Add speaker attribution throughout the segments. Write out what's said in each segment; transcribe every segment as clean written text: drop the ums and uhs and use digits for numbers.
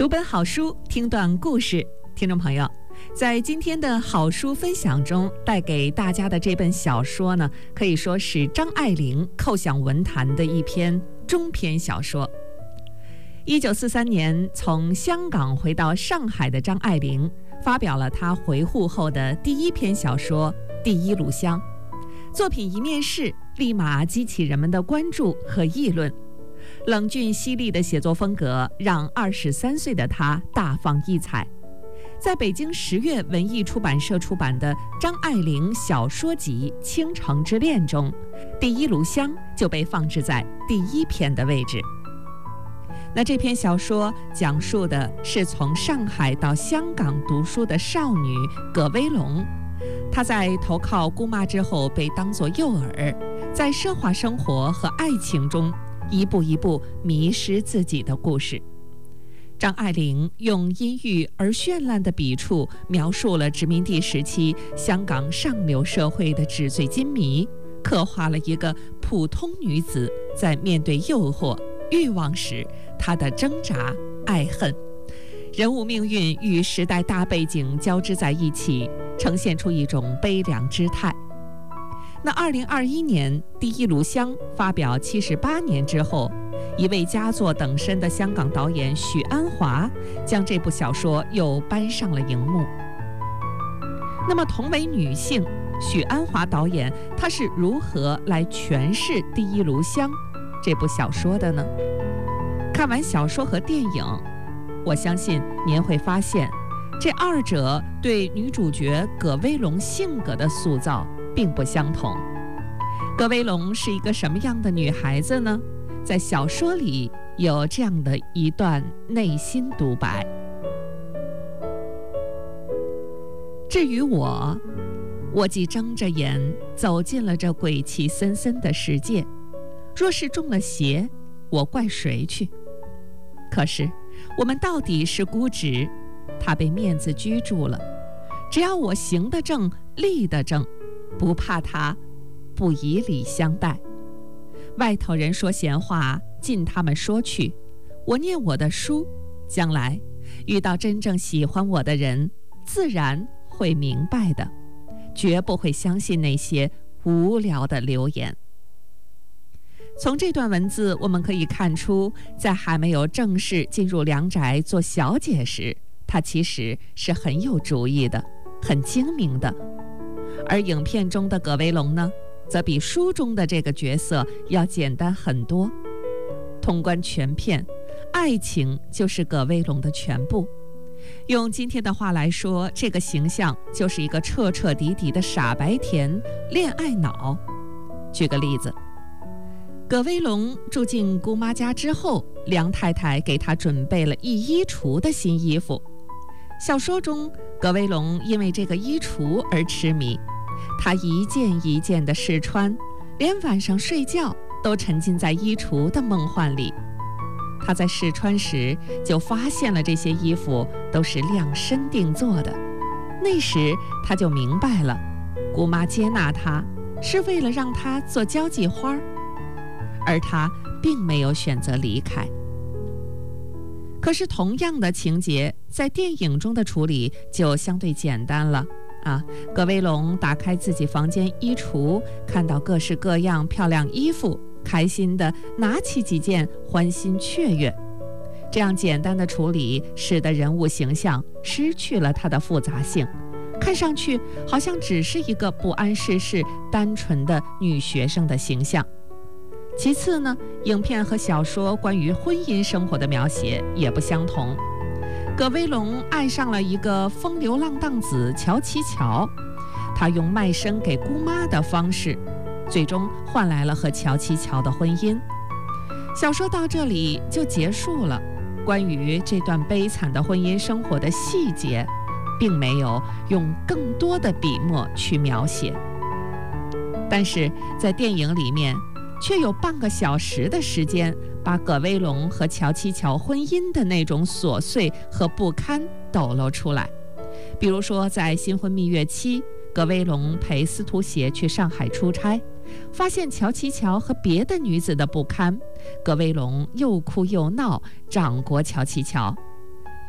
Speaker 1: 读本好书，听段故事。听众朋友，在今天的好书分享中，带给大家的这本小说呢，可以说是张爱玲叩响文坛的一篇中篇小说。1943年从香港回到上海的张爱玲，发表了她回沪后的第一篇小说《第一炉香》。作品一面世，立马激起人们的关注和议论。冷峻犀利的写作风格让23岁的她大放异彩。在北京10月文艺出版社出版的张爱玲小说集《倾城之恋》中，《第一炉香》就被放置在第一篇的位置。那这篇小说讲述的是从上海到香港读书的少女葛薇龙，她在投靠姑妈之后被当作诱饵，在奢华生活和爱情中一步一步迷失自己的故事。张爱玲用阴郁而绚烂的笔触描述了殖民地时期香港上流社会的纸醉金迷，刻画了一个普通女子在面对诱惑、欲望时她的挣扎、爱恨。人物命运与时代大背景交织在一起，呈现出一种悲凉之态。那2021年《第一炉香》发表78年之后，一位佳作等身的香港导演许鞍华将这部小说又搬上了荧幕。那么同为女性，许鞍华导演她是如何来诠释《第一炉香》这部小说的呢？看完小说和电影，我相信您会发现，这二者对女主角葛薇龙性格的塑造并不相同。葛薇龙是一个什么样的女孩子呢？在小说里有这样的一段内心独白：至于我既睁着眼走进了这鬼气森森的世界，若是中了邪，我怪谁去？可是我们到底是孤直，他被面子拘住了。只要我行得正，立得正，不怕他不以礼相待。外头人说闲话，尽他们说去。我念我的书，将来遇到真正喜欢我的人，自然会明白的，绝不会相信那些无聊的流言。从这段文字我们可以看出，在还没有正式进入良宅做小姐时，她其实是很有主意的，很精明的。而影片中的葛薇龙呢，则比书中的这个角色要简单很多。通关全片，爱情就是葛薇龙的全部。用今天的话来说，这个形象就是一个彻彻底底的傻白甜恋爱脑。举个例子，葛薇龙住进姑妈家之后，梁太太给她准备了一衣橱的新衣服。小说中，葛薇龙因为这个衣橱而痴迷，她一件一件地试穿，连晚上睡觉都沉浸在衣橱的梦幻里。她在试穿时就发现了这些衣服都是量身定做的，那时她就明白了，姑妈接纳她是为了让她做交际花，而她并没有选择离开。可是同样的情节在电影中的处理就相对简单了啊！葛薇龙打开自己房间衣橱，看到各式各样漂亮衣服，开心地拿起几件，欢欣雀跃。这样简单的处理使得人物形象失去了它的复杂性，看上去好像只是一个不谙世事、单纯的女学生的形象。其次呢，影片和小说关于婚姻生活的描写也不相同。葛薇龙爱上了一个风流浪荡子乔其乔，他用卖身给姑妈的方式，最终换来了和乔其乔的婚姻。小说到这里就结束了，关于这段悲惨的婚姻生活的细节，并没有用更多的笔墨去描写。但是在电影里面，却有半个小时的时间，把葛薇龙和乔其乔婚姻的那种琐碎和不堪抖露出来。比如说，在新婚蜜月期，葛薇龙陪司徒协去上海出差，发现乔其乔和别的女子的不堪，葛薇龙又哭又闹，掌掴乔其乔。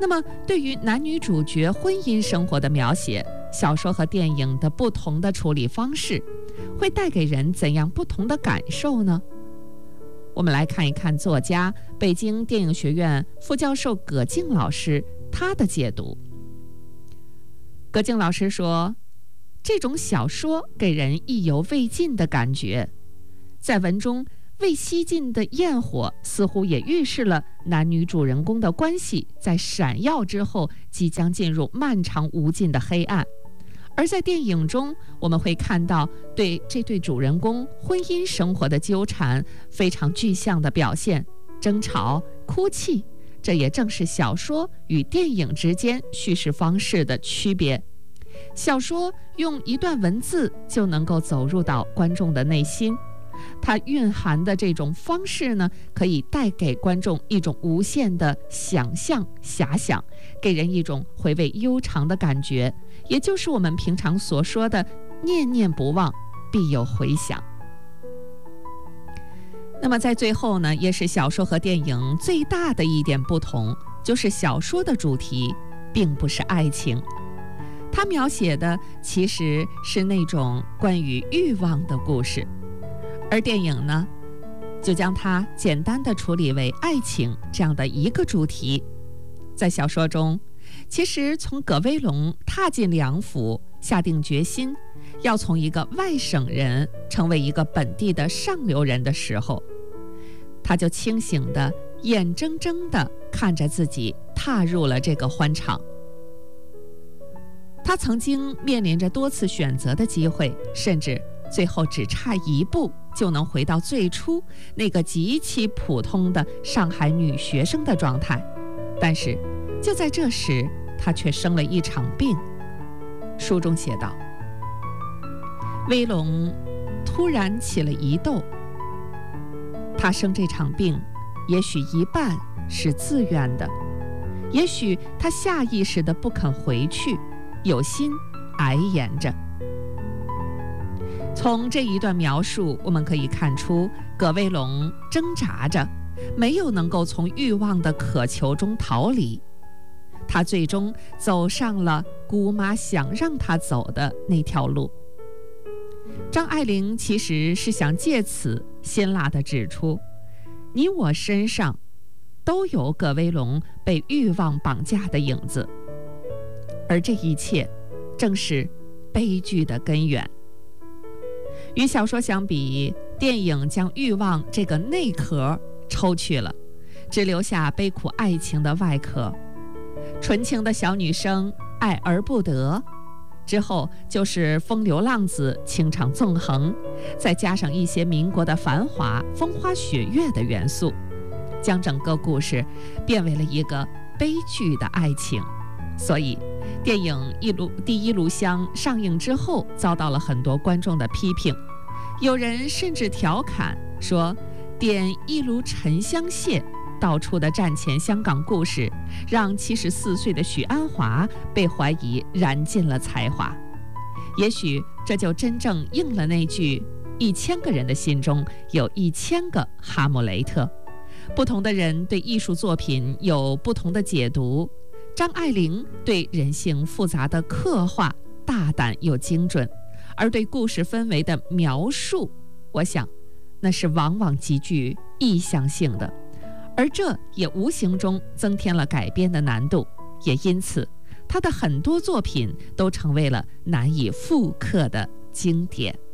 Speaker 1: 那么，对于男女主角婚姻生活的描写，小说和电影的不同的处理方式，会带给人怎样不同的感受呢？我们来看一看作家、北京电影学院副教授葛静老师他的解读。葛静老师说，这种小说给人意犹未尽的感觉，在文中未熄尽的焰火似乎也预示了男女主人公的关系在闪耀之后即将进入漫长无尽的黑暗。而在电影中，我们会看到对这对主人公婚姻生活的纠缠非常具象的表现，争吵、哭泣，这也正是小说与电影之间叙事方式的区别。小说用一段文字就能够走入到观众的内心，它蕴含的这种方式呢，可以带给观众一种无限的想象、遐想，给人一种回味悠长的感觉，也就是我们平常所说的念念不忘，必有回响。那么在最后呢，也是小说和电影最大的一点不同，就是小说的主题并不是爱情，它描写的其实是那种关于欲望的故事，而电影呢，就将它简单地处理为爱情这样的一个主题。在小说中，其实从葛威龙踏进梁府，下定决心要从一个外省人成为一个本地的上流人的时候，他就清醒地、眼睁睁地看着自己踏入了这个欢场。他曾经面临着多次选择的机会，甚至最后只差一步就能回到最初那个极其普通的上海女学生的状态，但是就在这时，他却生了一场病。书中写道，威龙突然起了疑窦，他生这场病也许一半是自愿的，也许他下意识的不肯回去，有心挨延着。从这一段描述，我们可以看出葛威龙挣扎着，没有能够从欲望的渴求中逃离，他最终走上了姑妈想让他走的那条路。张爱玲其实是想借此辛辣地指出，你我身上都有葛威龙被欲望绑架的影子，而这一切正是悲剧的根源。与小说相比，电影将欲望这个内壳抽去了，只留下悲苦爱情的外壳。纯情的小女生爱而不得，之后就是风流浪子情场纵横，再加上一些民国的繁华、风花雪月的元素，将整个故事变为了一个悲剧的爱情。所以电影第一炉香上映之后，遭到了很多观众的批评，有人甚至调侃说，点一炉沉香屑道出的战前香港故事，让74岁的许鞍华被怀疑燃尽了才华。也许这就真正应了那句1000个人的心中有1000个哈姆雷特。不同的人对艺术作品有不同的解读，张爱玲对人性复杂的刻画大胆又精准，而对故事氛围的描述，我想那是往往极具意象性的，而这也无形中增添了改编的难度，也因此他的很多作品都成为了难以复刻的经典。